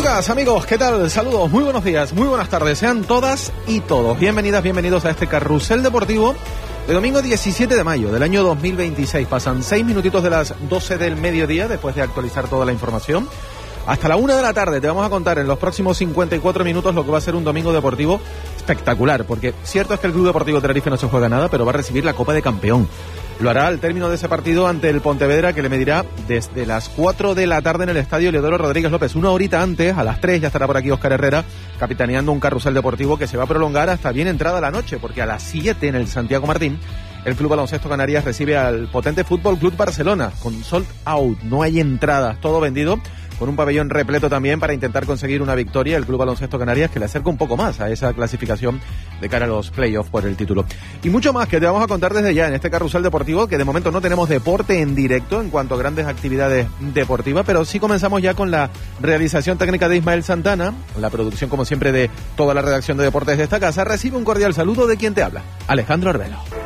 Amigas, amigos, ¿qué tal? Saludos, muy buenos días, muy buenas tardes. Sean todas y todos bienvenidas, bienvenidos a este carrusel deportivo de domingo 17 de mayo del año 2026. Pasan 6 minutitos de las 12 del mediodía después de actualizar toda la información. Hasta la 1 de la tarde te vamos a contar en los próximos 54 minutos lo que va a ser un domingo deportivo espectacular, porque cierto es que el Club Deportivo Tenerife no se juega nada, pero va a recibir la Copa de Campeón. Lo hará al término de ese partido ante el Pontevedra, que le medirá desde las 4 de la tarde en el estadio Leodoro Rodríguez López. Una horita antes, a las 3, ya estará por aquí Óscar Herrera, capitaneando un carrusel deportivo que se va a prolongar hasta bien entrada la noche, porque a las 7 en el Santiago Martín, el Club Baloncesto Canarias recibe al potente Fútbol Club Barcelona, con sold out, no hay entradas, todo vendido, con un pabellón repleto también para intentar conseguir una victoria el Club Baloncesto Canarias, que le acerca un poco más a esa clasificación de cara a los playoffs por el título. Y mucho más que te vamos a contar desde ya en este carrusel deportivo, que de momento no tenemos deporte en directo en cuanto a grandes actividades deportivas, pero sí comenzamos ya con la realización técnica de Ismael Santana, la producción como siempre de toda la redacción de deportes de esta casa. Recibe un cordial saludo de quien te habla, Alejandro Arbelo.